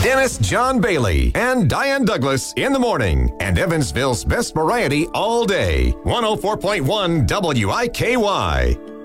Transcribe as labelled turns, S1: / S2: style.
S1: Dennis John Bailey and Diane Douglas in the morning, and Evansville's best variety all day. 104.1 WIKY.